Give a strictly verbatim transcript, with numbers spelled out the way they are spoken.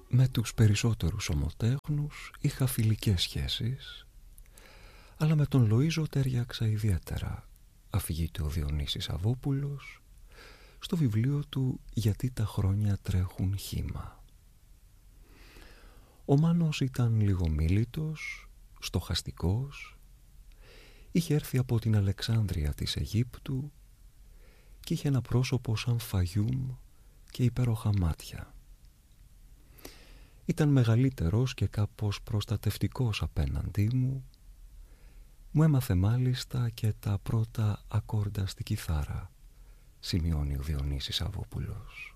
Με τους περισσότερους ομοτέχνους είχα φιλικές σχέσεις, αλλά με τον Λοΐζο τέριαξα ιδιαίτερα, αφηγείται ο Διονύσης Αββόπουλος στο βιβλίο του «Γιατί τα χρόνια τρέχουν χύμα». Ο Μάνος ήταν λιγομίλητος, στοχαστικός, είχε έρθει από την Αλεξάνδρεια της Αιγύπτου και είχε ένα πρόσωπο σαν Φαγιούμ και υπέροχα μάτια. Ήταν μεγαλύτερος και κάπως προστατευτικός απέναντί μου. Μου έμαθε μάλιστα και τα πρώτα ακόρντα στη κιθάρα, σημειώνει ο Διονύσης Αββόπουλος.